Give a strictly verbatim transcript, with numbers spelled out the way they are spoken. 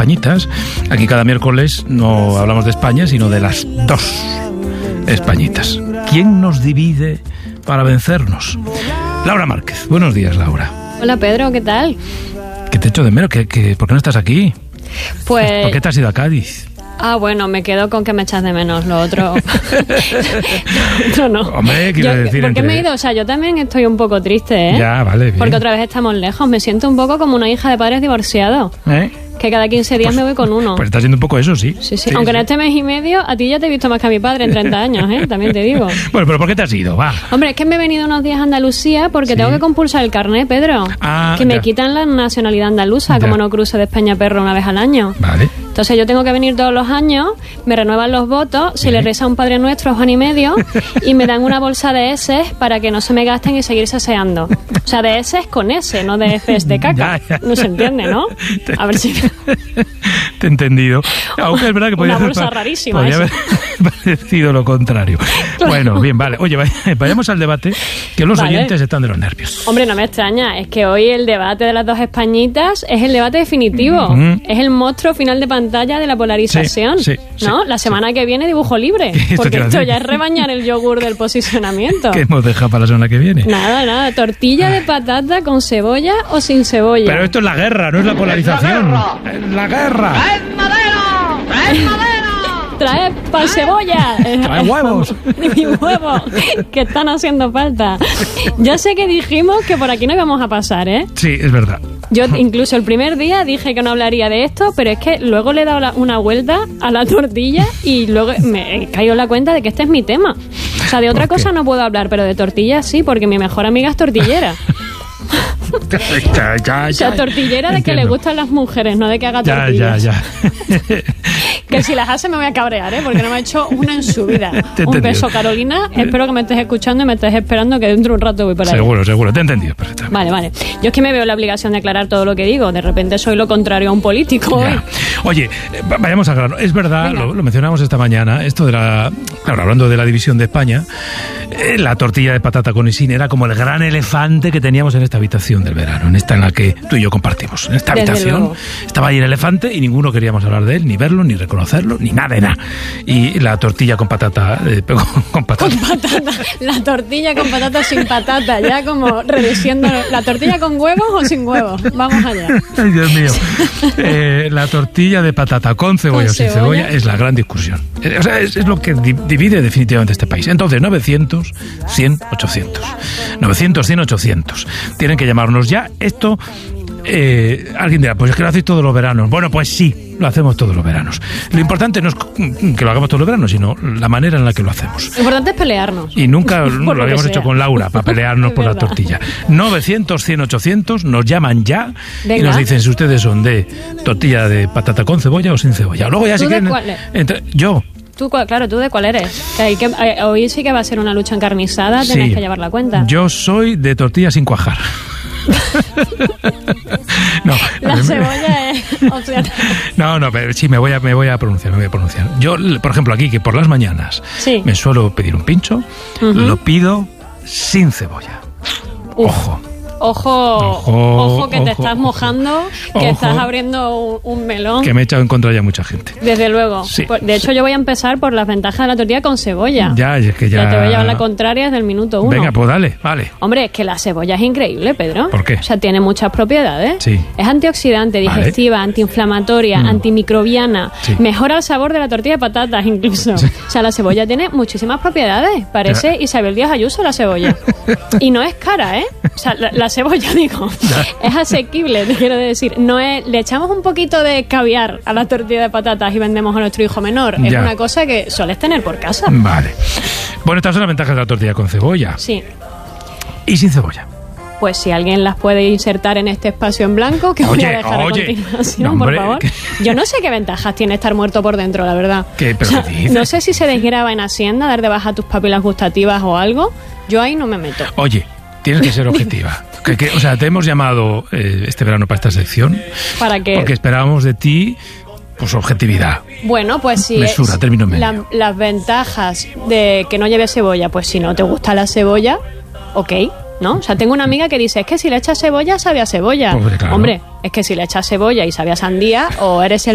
Españitas. Aquí cada miércoles no hablamos de España, sino de las dos Españitas. ¿Quién nos divide para vencernos? Laura Márquez. Buenos días, Laura. Hola, Pedro, ¿qué tal? Que te echo de menos. ¿Que, que, ¿Por qué no estás aquí? Pues... ¿Por qué te has ido a Cádiz? Ah, bueno, me quedo con que me echas de menos, lo otro... no, no. Hombre, quiero yo, decir... ¿Por qué entre... me he ido? O sea, yo también estoy un poco triste, ¿eh? Ya, vale, bien. Porque otra vez estamos lejos. Me siento un poco como una hija de padres divorciados. ¿Eh? Que cada quince días pues, me voy con uno. Pues está siendo un poco eso, sí. Sí, sí. sí Aunque sí. en este mes y medio, a ti ya te he visto más que a mi padre en treinta años, ¿eh? También te digo. Bueno, pero ¿por qué te has ido? Va. Hombre, es que me he venido unos días a Andalucía porque Sí. tengo que compulsar el carnet, Pedro. Ah, que me ya. quitan la nacionalidad andaluza, Ya. como no cruce de España-Perro una vez al año. Vale. Entonces yo tengo que venir todos los años, me renuevan los votos, si Sí. le reza un Padre Nuestro es Juan y medio, y me dan una bolsa de eses para que no se me gasten y seguir saseando. O sea, de eses con S, no de eses de caca. Ya, ya. No se entiende, ¿no? A ver si... Te he entendido. Aunque es verdad que podría Una bolsa haber, rarísima podría esa. haber parecido lo contrario. Claro. Bueno, bien, vale. Oye, vayamos al debate, que los Vale. oyentes están de los nervios. Hombre, no me extraña, es que hoy el debate de las dos Españitas es el debate definitivo. Mm. Es el monstruo final de pantalla de la polarización. Sí, sí, ¿no? sí, la semana que viene dibujo libre. Esto Porque te iba a esto decir. ya es rebañar el yogur del posicionamiento. ¿Qué hemos dejado para la semana que viene? Nada, nada. Tortilla de patata con cebolla o sin cebolla. Pero esto es la guerra, no es la polarización. ¡Es la guerra! Trae pan cebolla. Trae huevos. Ni mis huevos, que están haciendo falta. Ya sé que dijimos que por aquí no íbamos a pasar, ¿eh? Sí, es verdad. Yo incluso el primer día dije que no hablaría de esto, pero es que luego le he dado la- una vuelta a la tortilla y luego me he caído en la cuenta de que este es mi tema. O sea, de otra ¿Por qué? cosa no puedo hablar, pero de tortillas sí, porque mi mejor amiga es tortillera. Ya, ya, O sea, ya. tortillera de que le Entiendo. gustan las mujeres, no de que haga Ya, tortillas. ya, ya. Que si las hace me voy a cabrear, ¿eh? Porque no me ha hecho una en su vida. Te he Un entendido. beso, Carolina. Espero que me estés escuchando y me estés esperando, que dentro de un rato voy por ahí. Seguro, seguro. Te he entendido perfectamente. Vale, vale. Yo es que me veo la obligación de aclarar todo lo que digo. De repente soy lo contrario a un político hoy. Ya. Oye, eh, va- vayamos al grano. Es verdad, Venga. lo, lo mencionamos esta mañana, esto de la... Claro, hablando de la división de España, eh, la tortilla de patata con y sin era como el gran elefante que teníamos en esta habitación del verano, en esta en la que tú y yo compartimos. En esta Desde habitación luego. estaba ahí el elefante y ninguno queríamos hablar de él, ni verlo, ni reconocerlo, ni nada de nada. Y la tortilla con patata... eh, con, con patata. Con patata. La tortilla con patata sin patata. Ya como rediciendo... ¿La tortilla con huevos o sin huevos? Vamos allá. Ay, Dios mío. Eh, la tortilla de patata con cebolla Con o sin cebolla. cebolla es la gran discusión. Eh, o sea, es, es lo que di- divide definitivamente este país. Entonces, novecientos, cien, ochocientos. novecientos, cien, ochocientos. Tienen que llamarnos ya. Esto... Eh, alguien dirá, pues es que lo hacéis todos los veranos. Bueno, pues sí, lo hacemos todos los veranos. Lo importante no es que lo hagamos todos los veranos, sino la manera en la que lo hacemos. Lo importante es pelearnos. Y nunca Por lo lo que habíamos sea. hecho con Laura para pelearnos Es por la verdad. tortilla. novecientos, cien, ochocientos, nos llaman ya y Venga. nos dicen si ustedes son de tortilla de patata con cebolla o sin cebolla. Luego ya si ¿Tú de quieren... cuál es? entre- yo, ¿Tú, cuál- claro, ¿tú de cuál eres? Que hay que, eh, hoy sí que va a ser una lucha encarnizada, sí, tenés que llevar la cuenta. yo soy de tortilla sin cuajar. no, a La mí me- cebolla es opcional. No, no, pero sí, me voy a, me voy a pronunciar, me voy a pronunciar. Yo, por ejemplo, aquí, que por las mañanas Sí. me suelo pedir un pincho, Ujú. lo pido sin cebolla. Uf. Ojo. Ojo, Ojo, ojo que te ojo, estás ojo. mojando, que Ojo. estás abriendo un, un melón. Que me he echado en contra ya mucha gente. Desde luego. Sí, Por- de hecho, yo voy a empezar por las ventajas de la tortilla con cebolla. Ya, es que ya... Ya te voy a llevar la contraria desde el minuto uno. Venga, pues dale, vale. Hombre, es que la cebolla es increíble, Pedro. ¿Por qué? O sea, tiene muchas propiedades. Sí. Es antioxidante, Vale. digestiva, antiinflamatoria, Mm. antimicrobiana. Sí. Mejora el sabor de la tortilla de patatas, incluso. Sí. O sea, la cebolla tiene muchísimas propiedades. Parece Ya. Isabel Díaz Ayuso la cebolla. Y no es cara, ¿eh? O sea, la, la cebolla, digo, Ya. es asequible, te quiero decir. No es, le echamos un poquito de caviar a la tortilla de patatas y vendemos a nuestro hijo menor. Es Ya. una cosa que sueles tener por casa. Vale. Bueno, estas son las ventajas de la tortilla con cebolla. Sí. Y sin cebolla. Pues si alguien las puede insertar en este espacio en blanco, que voy Oye, a dejar oye. a continuación, No, hombre, por favor. que- Yo no sé qué ventajas tiene estar muerto por dentro, la verdad. ¿Qué? ¿Pero O sea, qué dices? no sé si se desgraba en Hacienda, dar de baja tus papilas gustativas o algo. Yo ahí no me meto. Oye, tienes que ser objetiva. Que, que, o sea, te hemos llamado eh, este verano para esta sección ¿Para qué? porque esperábamos de ti pues objetividad. Bueno, pues si Mesura, es término medio. la- las ventajas de que no lleve cebolla, pues si no te gusta la cebolla, ok, ¿no? O sea, tengo una amiga que dice, es que si le echas cebolla, sabe a cebolla. Pues, claro. Hombre, es que si le echas cebolla y sabe a sandía, o eres el